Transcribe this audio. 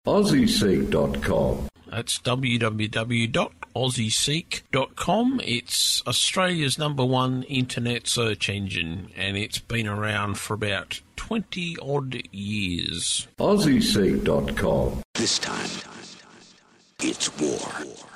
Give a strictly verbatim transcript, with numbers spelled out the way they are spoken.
Aussie Seek dot com. That's w w w dot aussie seek dot com. It's Australia's number one internet search engine, and it's been around for about twenty odd years. Aussie Seek dot com. This time, it's war.